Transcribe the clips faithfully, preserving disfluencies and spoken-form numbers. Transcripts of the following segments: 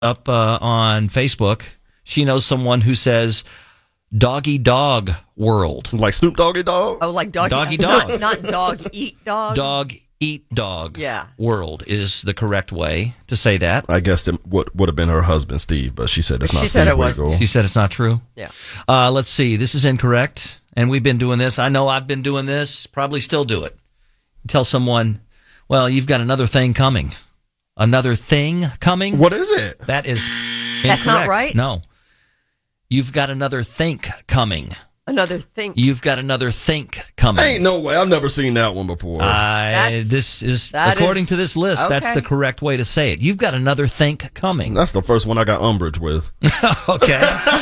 up uh, on Facebook. She knows someone who says doggy dog world. Like Snoop Doggy Dog? Oh, like doggy, doggy dog. Not, not dog eat dog. Dog eat dog yeah. world is the correct way to say that. I guess it would, would have been her husband, Steve, but she said it's not she Steve said it was. Wiggle. She said it's not true? Yeah. Uh, let's see. This is incorrect. And we've been doing this. I know I've been doing this. Probably still do it. Tell someone, well, you've got another thing coming. Another thing coming? What is it? That is incorrect. That's not right? No. You've got another think coming. Another thing. You've got another think coming. Ain't no way. I've never seen that one before. I, this is, according is, to this list, okay. that's the correct way to say it. You've got another think coming. That's the first one I got umbrage with. Okay.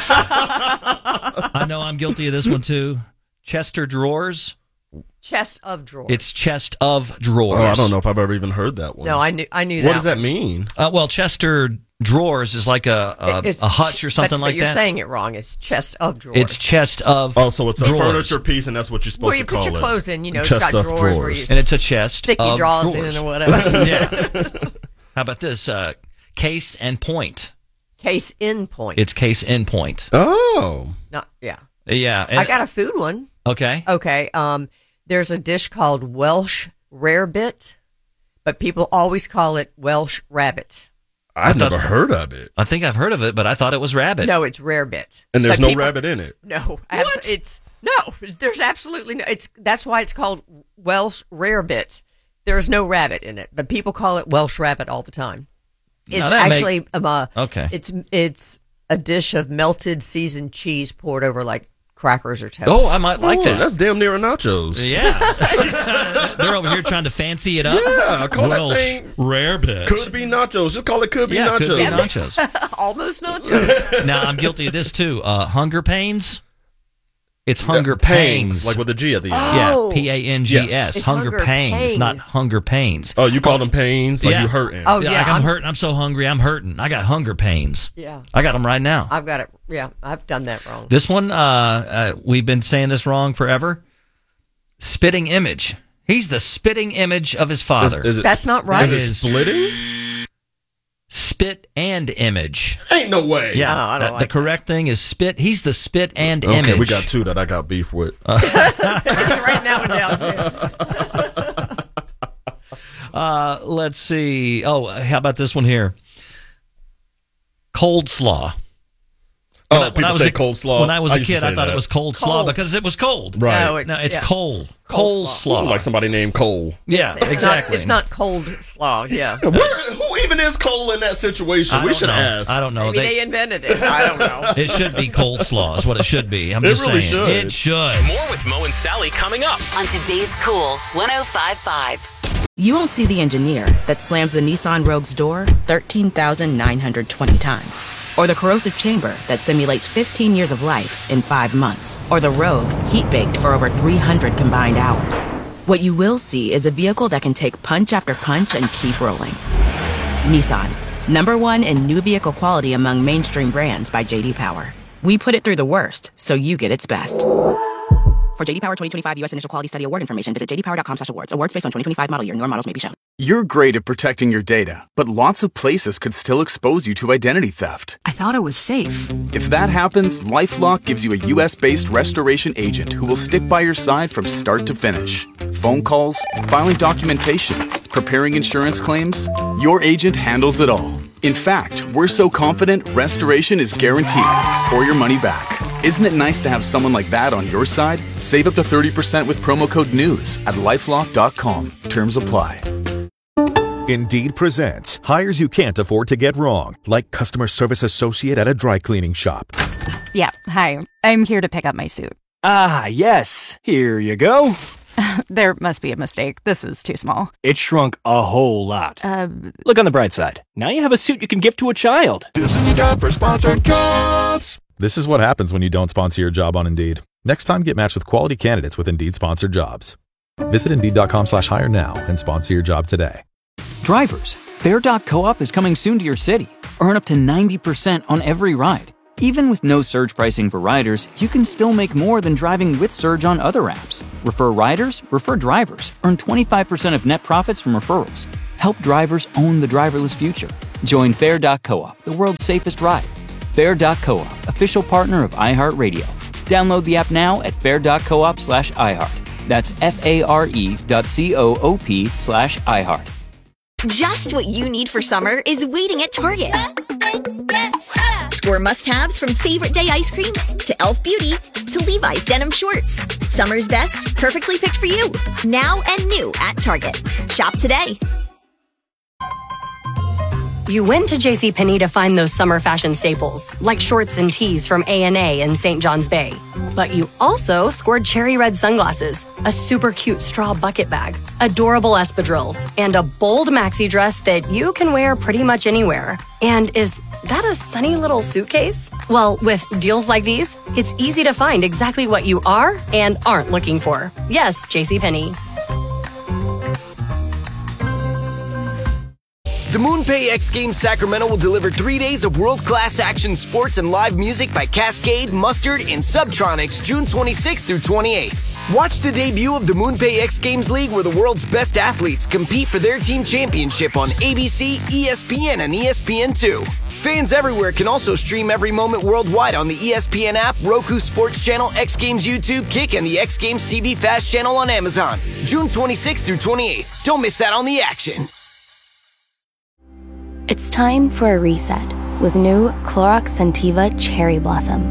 I know I'm guilty of this one, too. Chester drawers. Chest of drawers. It's chest of drawers. Oh, I don't know if I've ever even heard that one. No, I knew I knew that. What does that mean? Uh, well, Chester drawers is like a a, It's a hutch or something but, like but you're that. You're saying it wrong. It's chest of drawers. It's chest of Oh, so it's a drawers. furniture piece, and that's what you're supposed where you to call put it. your clothes in. You know, it's Chest got of drawers, drawers. where you And it's a chest stick your of drawers drawers. in or whatever. Yeah. How about this? Uh, case and point. Case in point. It's case in point. Oh. Not, yeah. Yeah. And, I got a food one. Okay. Okay. Um, there's a dish called Welsh Rarebit, but people always call it Welsh Rabbit. I've thought- never heard of it. I think I've heard of it, but I thought it was rabbit. No, it's Rarebit. And there's But no people- rabbit in it. No. Abso- it's no. There's absolutely no. It's that's why it's called Welsh Rarebit. There's no rabbit in it, but people call it Welsh Rabbit all the time. It's Now that actually um, uh, Okay. It's it's a dish of melted seasoned cheese poured over like crackers or toast. Oh, I might like Oh, that. That's damn near a nachos. Yeah. They're over here trying to fancy it up. Yeah, call that Welsh thing- rarebit. Could be nachos. Just call it could be yeah, nachos. could be nachos. Almost nachos. Now, I'm guilty of this, too. Uh, hunger pains. It's hunger Yeah, pangs. Like with a G at the end. Oh. Yeah, P A N G S. Yes. It's Hunger, hunger pangs, not pangs. hunger pains. Oh, you call them pains? Like Yeah. you hurting. Oh, yeah, yeah, like I'm, I'm- hurting. I'm so hungry. I'm hurting. I got hunger pains. Yeah. I got them right now. I've got it. Yeah, I've done that wrong. This one, uh, uh, we've been saying this wrong forever. Spitting image. He's the spitting image of his Is, father. is it, That's not right. Is it Is- splitting? Spit and image. Ain't no way. Yeah, No, I don't that- like the correct thing is spit. He's the spit and Okay, image. we got two that I got beef with. It's right now and down too. Uh, let's see. Oh, how about this one here? Cold slaw. oh, When I- when people I was say a- coleslaw. When I was a used to kid, I say thought that. it was cold slaw Cold. because it was cold. Right. No, it's, No, it's yeah. cold. Cold Coleslaw. Ooh, like somebody named Cole. Yeah, It's exactly. Not, it's not cold slaw. Yeah. Where, who even is Cole in that situation? I we don't should know. ask. I don't know. Maybe They- they, invented it. I don't know. it should be cold slaw is what it should be. I'm It just really saying. should. It should. More with Mo and Sally coming up. On today's Cool one oh five point five. You won't see the engineer that slams the Nissan Rogue's door thirteen thousand nine hundred twenty times. Or the corrosive chamber that simulates fifteen years of life in five months. Or the Rogue heat-baked for over three hundred combined hours. What you will see is a vehicle that can take punch after punch and keep rolling. Nissan, number one in new vehicle quality among mainstream brands by J D Power. We put it through the worst, so you get its best. For J D Power twenty twenty-five U S Initial Quality Study Award information, visit j d power dot com slash awards. Awards based on twenty twenty-five model year. Newer models may be shown. You're great at protecting your data, but lots of places could still expose you to identity theft. I thought it was safe. If that happens, LifeLock gives you a U S-based restoration agent who will stick by your side from start to finish. Phone calls, filing documentation, preparing insurance claims, your agent handles it all. In fact, we're so confident restoration is guaranteed or your money back. Isn't it nice to have someone like that on your side? Save up to thirty percent with promo code NEWS at lifelock dot com. Terms apply. Indeed presents hires you can't afford to get wrong, like customer service associate at a dry cleaning shop. Yeah, hi. I'm here to pick up my suit. Ah, yes. Here you go. There must be a mistake. This is too small. It shrunk a whole lot. Uh, Look on the bright side. Now you have a suit you can give to a child. This is a job for sponsored jobs. This is what happens when you don't sponsor your job on Indeed. Next time, get matched with quality candidates with Indeed sponsored jobs. Visit Indeed dot com slash hire now and sponsor your job today. Drivers, Fare dot Co-op is coming soon to your city. Earn up to ninety percent on every ride. Even with no surge pricing for riders, you can still make more than driving with Surge on other apps. Refer riders, refer drivers. Earn twenty-five percent of net profits from referrals. Help drivers own the driverless future. Join Fair dot coop, the world's safest ride. Fair dot coop, official partner of iHeartRadio. Download the app now at fair dot coop slash iHeart. That's F-A-R-E dot C-O-O-P slash iHeart. Just what you need for summer is waiting at Target. Score must-haves from Favorite Day ice cream to e l f Beauty to Levi's denim shorts. Summer's best, perfectly picked for you. Now and new at Target. Shop today. You went to JCPenney to find those summer fashion staples, like shorts and tees from A and A in Saint John's Bay. But you also scored cherry red sunglasses, a super cute straw bucket bag, adorable espadrilles, and a bold maxi dress that you can wear pretty much anywhere. And is that a sunny little suitcase? Well, with deals like these, it's easy to find exactly what you are and aren't looking for. Yes, JCPenney. The MoonPay X Games Sacramento will deliver three days of world-class action sports and live music by Cascade, Mustard, and Subtronics June twenty-sixth through twenty-eighth. Watch the debut of the MoonPay X Games League, where the world's best athletes compete for their team championship on A B C, E S P N, and E S P N two. Fans everywhere can also stream every moment worldwide on the E S P N app, Roku Sports Channel, X Games YouTube, Kick, and the X Games T V Fast channel on Amazon. June twenty-sixth through twenty-eighth. Don't miss out on the action. It's time for a reset with new Clorox Scentiva Cherry Blossom.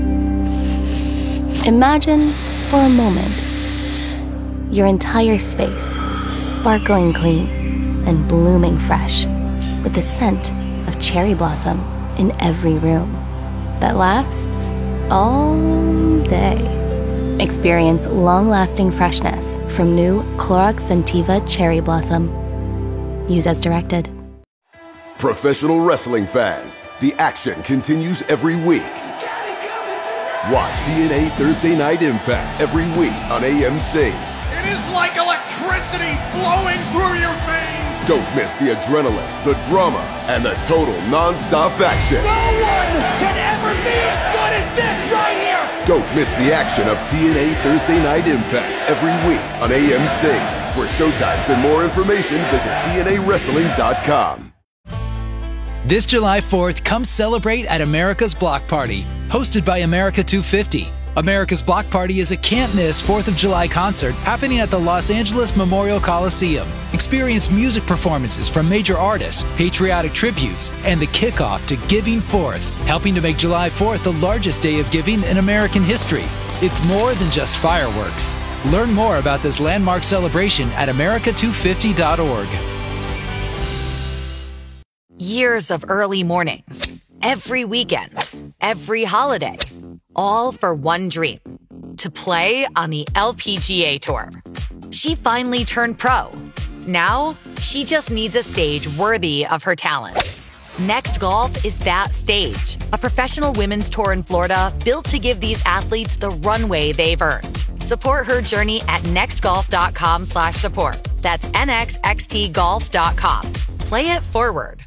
Imagine, for a moment, your entire space sparkling clean and blooming fresh with the scent of cherry blossom in every room that lasts all day. Experience long-lasting freshness from new Clorox Scentiva Cherry Blossom. Use as directed. Professional wrestling fans, the action continues every week. Watch T N A Thursday Night Impact every week on A M C. It is like electricity flowing through your veins. Don't miss the adrenaline, the drama, and the total non-stop action. No one can ever be as good as this right here. Don't miss the action of T N A Thursday Night Impact every week on A M C. For showtimes and more information, visit T N A wrestling dot com. This July fourth, come celebrate at America's Block Party, hosted by America two fifty. America's Block Party is a can't-miss fourth of July concert happening at the Los Angeles Memorial Coliseum. Experience music performances from major artists, patriotic tributes, and the kickoff to Giving Fourth, helping to make July fourth the largest day of giving in American history. It's more than just fireworks. Learn more about this landmark celebration at America two fifty dot org. Years of early mornings, every weekend, every holiday, all for one dream, to play on the L P G A Tour. She finally turned pro. Now, she just needs a stage worthy of her talent. Next Golf is that stage, a professional women's tour in Florida built to give these athletes the runway they've earned. Support her journey at nextgolf.com slash support. That's N X X T golf dot com. Play it forward.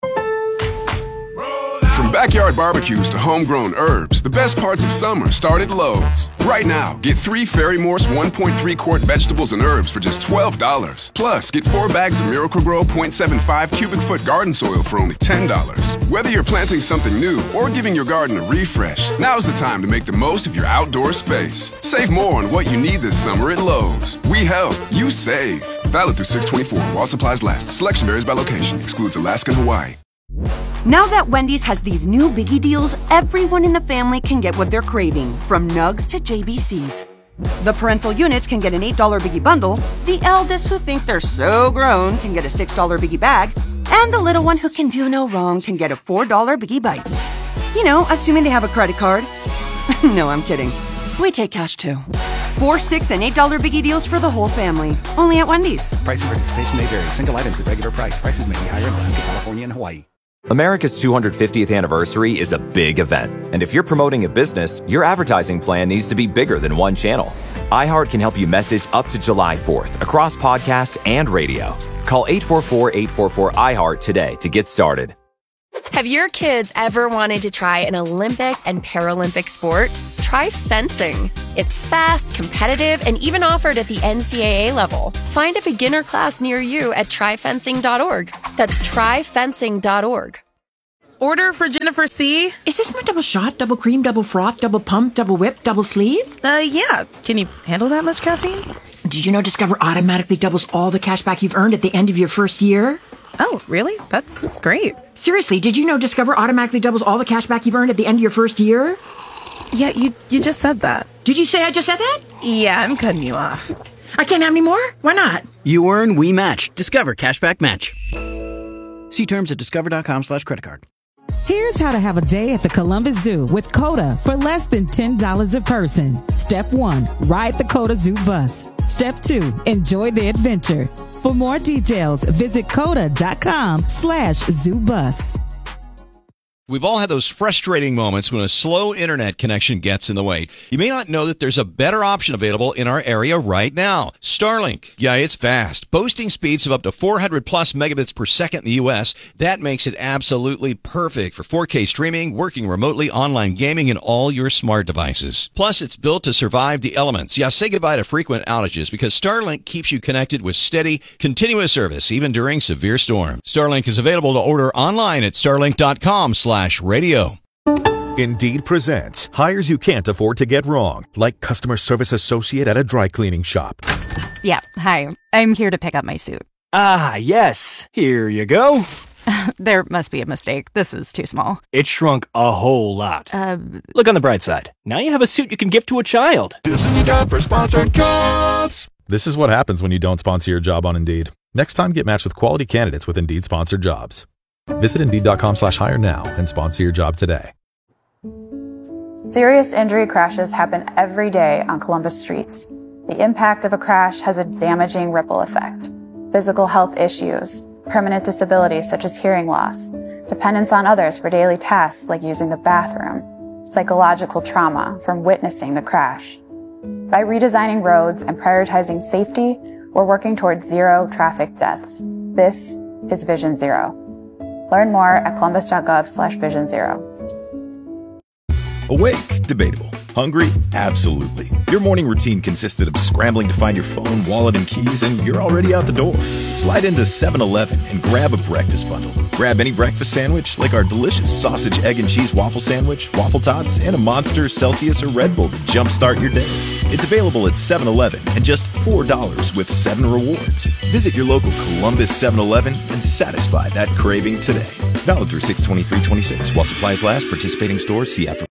From backyard barbecues to homegrown herbs, the best parts of summer start at Lowe's. Right now, get three Ferry-Morse one point three quart vegetables and herbs for just twelve dollars. Plus, get four bags of Miracle-Gro point seven five cubic foot garden soil for only ten dollars. Whether you're planting something new or giving your garden a refresh, now's the time to make the most of your outdoor space. Save more on what you need this summer at Lowe's. We help, you save. Valid through six twenty-four while supplies last. Selection varies by location. Excludes Alaska and Hawaii. Now that Wendy's has these new biggie deals, everyone in the family can get what they're craving, from nugs to J B Cs. The parental units can get an eight dollar biggie bundle, the eldest who think they're so grown can get a six dollar biggie bag, and the little one who can do no wrong can get a four dollar biggie bites. You know, assuming they have a credit card. No, I'm kidding. We take cash too. Four, six, and eight dollar biggie deals for the whole family. Only at Wendy's. Price and participation may vary. Single items at regular price. Prices may be higher in Alaska, California, and Hawaii. America's two hundred fiftieth anniversary is a big event, and if you're promoting a business, your advertising plan needs to be bigger than one channel. iHeart can help you message up to July fourth across podcast and radio. Call eight four four, eight four four, I heart today to get started. Have your kids ever wanted to try an Olympic and Paralympic sport? Try fencing. It's fast, competitive, and even offered at the N C double A level. Find a beginner class near you at try fencing dot org. That's try fencing dot org. Order for Jennifer C. Is this my double shot, double cream, double froth, double pump, double whip, double sleeve? Uh, yeah. Can you handle that much caffeine? Did you know Discover automatically doubles all the cash back you've earned at the end of your first year? Oh, really? That's great. Seriously, did you know Discover automatically doubles all the cash back you've earned at the end of your first year? Yeah, you you just said that. Did you say I just said that? Yeah, I'm cutting you off. I can't have any more? Why not? You earn, we match. Discover Cashback Match. See terms at discover.com slash credit card. Here's how to have a day at the Columbus Zoo with COTA for less than ten dollars a person. Step one, ride the COTA Zoo bus. Step two, enjoy the adventure. For more details, visit coda.com slash zoo bus. We've all had those frustrating moments when a slow internet connection gets in the way. You may not know that there's a better option available in our area right now. Starlink. Yeah, it's fast. Boasting speeds of up to four hundred plus megabits per second in the U S. That makes it absolutely perfect for four K streaming, working remotely, online gaming, and all your smart devices. Plus, it's built to survive the elements. Yeah, say goodbye to frequent outages because Starlink keeps you connected with steady, continuous service, even during severe storms. Starlink is available to order online at starlink.com slash radio. Indeed presents hires you can't afford to get wrong, like customer service associate at a dry cleaning shop. Yeah, hi. I'm here to pick up my suit. Ah, yes. Here you go. There must be a mistake. This is too small. It shrunk a whole lot. Uh, Look on the bright side. Now you have a suit you can give to a child. This is the time for sponsored jobs. This is what happens when you don't sponsor your job on Indeed. Next time, get matched with quality candidates with Indeed sponsored jobs. Visit Indeed.com slash hire now and sponsor your job today. Serious injury crashes happen every day on Columbus streets. The impact of a crash has a damaging ripple effect. Physical health issues, permanent disabilities such as hearing loss, dependence on others for daily tasks like using the bathroom, psychological trauma from witnessing the crash. By redesigning roads and prioritizing safety, we're working towards zero traffic deaths. This is Vision Zero. Learn more at columbus.gov slash vision zero. Awake? Debatable. Hungry? Absolutely. Your morning routine consisted of scrambling to find your phone, wallet, and keys, and you're already out the door. Slide into seven eleven and grab a breakfast bundle. Grab any breakfast sandwich, like our delicious sausage, egg, and cheese waffle sandwich, waffle tots, and a Monster, Celsius, or Red Bull to jumpstart your day. It's available at seven eleven and just four dollars with seven rewards. Visit your local Columbus seven eleven and satisfy that craving today. Valid through six twenty-three twenty-six. While supplies last, participating stores, see app for